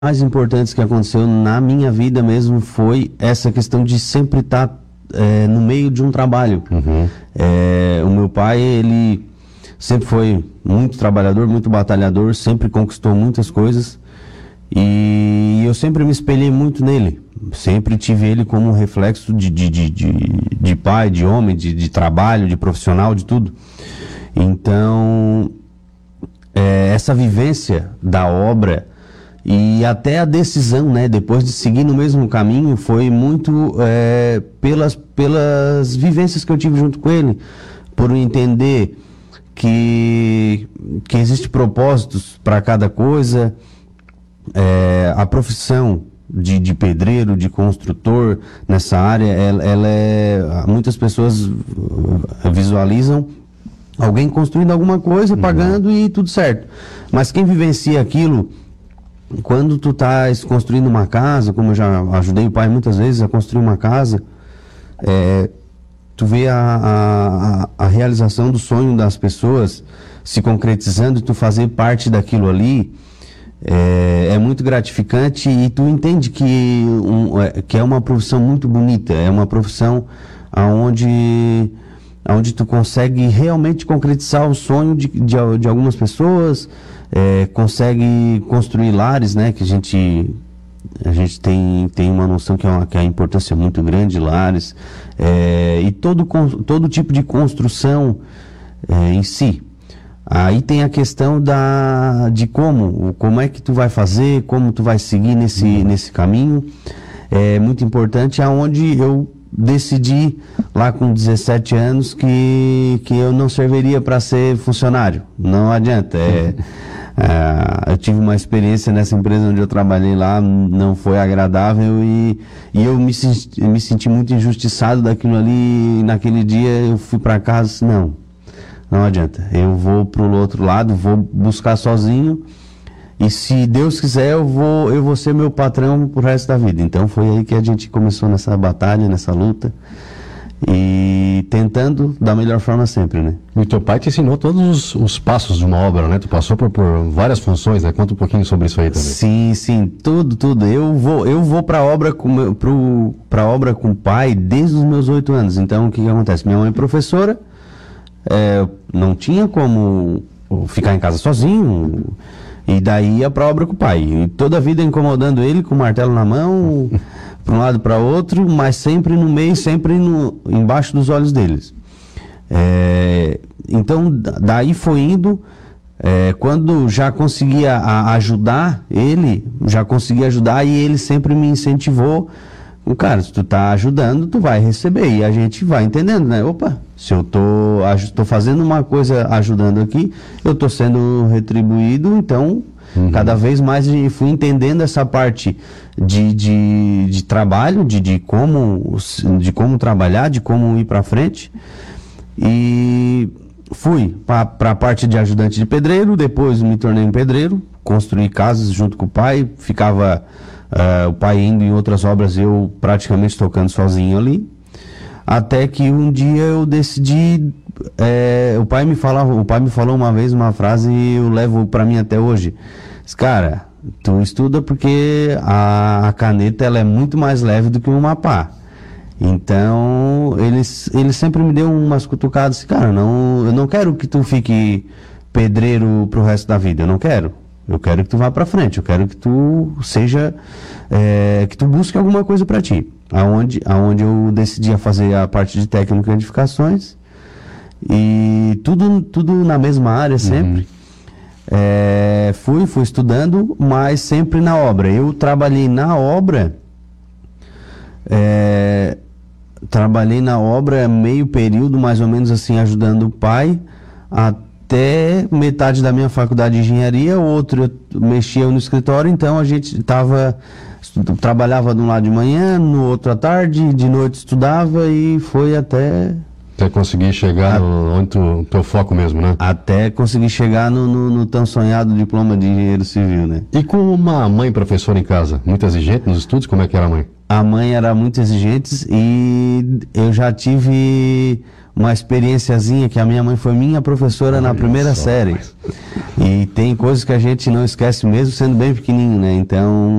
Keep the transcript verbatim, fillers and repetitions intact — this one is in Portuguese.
mais importantes que aconteceu na minha vida mesmo foi essa questão de sempre estar é, no meio de um trabalho. Uhum. É, o meu pai, ele sempre foi muito trabalhador, muito batalhador, sempre conquistou muitas coisas e eu sempre me espelhei muito nele. Sempre tive ele como um reflexo de, de, de, de, de pai, de homem, de, de trabalho, de profissional, de tudo. Então, é, essa vivência da obra e até a decisão, né, depois de seguir no mesmo caminho, foi muito é, pelas, pelas vivências que eu tive junto com ele, por entender que, que existe propósitos para cada coisa. É, a profissão de, de pedreiro, de construtor nessa área, ela, ela é, muitas pessoas visualizam alguém construindo alguma coisa, pagando uhum. e tudo certo. Mas quem vivencia aquilo, quando tu estás construindo uma casa, como eu já ajudei o pai muitas vezes a construir uma casa, é, tu vê a, a, a realização do sonho das pessoas se concretizando e tu fazer parte daquilo ali, é, é muito gratificante e tu entende que, um, é, que é uma profissão muito bonita, é uma profissão onde, onde tu consegue realmente concretizar o sonho de, de, de algumas pessoas. É, consegue construir lares, né, que a gente a gente tem, tem uma noção que, é uma, que a importância é muito grande de lares, é, e todo, todo tipo de construção é, em si. Aí tem a questão da, de como, como é que tu vai fazer, como tu vai seguir nesse, uhum. nesse caminho. É muito importante, aonde eu decidi lá com dezessete anos que, que eu não serviria para ser funcionário, não adianta. É, Uh, eu tive uma experiência nessa empresa onde eu trabalhei lá, não foi agradável e, e eu me senti, me senti muito injustiçado daquilo ali. E naquele dia eu fui para casa e disse, não, não adianta, eu vou pro outro lado, vou buscar sozinho e se Deus quiser eu vou, eu vou ser meu patrão pro resto da vida. Então foi aí que a gente começou nessa batalha, nessa luta e tentando da melhor forma sempre, né? E teu pai te ensinou todos os, os passos de uma obra, né? Tu passou por, por várias funções, né? Conta um pouquinho sobre isso aí também. Sim, sim, tudo, tudo. Eu vou, eu vou pra obra com pro, pra obra com o pai desde os meus oito anos. Então, o que que acontece? Minha mãe é professora, é, não tinha como ficar em casa sozinho, e daí ia pra obra com o pai. E toda a vida incomodando ele com o martelo na mão, para um lado para outro, mas sempre no meio, sempre no, embaixo dos olhos deles. É, então, daí foi indo, é, quando já conseguia a, ajudar ele, já conseguia ajudar e ele sempre me incentivou. Cara, se tu tá ajudando, tu vai receber. E a gente vai entendendo, né? Opa, se eu tô, tô fazendo uma coisa ajudando aqui, eu tô sendo retribuído, então... Uhum. Cada vez mais eu fui entendendo essa parte de, de, de trabalho, de, de, como, de como trabalhar, de como ir para frente. E fui para a parte de ajudante de pedreiro, depois me tornei um pedreiro, construí casas junto com o pai, ficava uh, o pai indo em outras obras, eu praticamente tocando sozinho ali. Até que um dia eu decidi, é, o pai me falava, o pai me falou uma vez uma frase e eu levo para mim até hoje. Cara, tu estuda porque a, a caneta ela é muito mais leve do que uma pá. Então ele, ele sempre me deu umas cutucadas assim, cara, não, eu não quero que tu fique pedreiro pro resto da vida, eu não quero. Eu quero que tu vá para frente, eu quero que tu seja, é, que tu busque alguma coisa para ti. Aonde, aonde eu decidi fazer a parte de técnico em edificações e tudo, tudo na mesma área sempre. Uhum. É, fui, fui estudando, mas sempre na obra. Eu trabalhei na obra, é, trabalhei na obra meio período, mais ou menos assim, ajudando o pai, até metade da minha faculdade de engenharia, o outro eu mexia no escritório, então a gente estava... trabalhava de um lado de manhã, no outro à tarde, de noite estudava e foi até... Até conseguir chegar no, onde tu, teu foco mesmo, né? Até conseguir chegar no, no, no tão sonhado diploma de engenheiro civil, né? E com uma mãe professora em casa, muito exigente nos estudos, como é que era a mãe? A mãe era muito exigente e eu já tive uma experiênciazinha que a minha mãe foi minha professora Olha na primeira só, série. mas... E tem coisas que a gente não esquece mesmo sendo bem pequenininho, né? Então...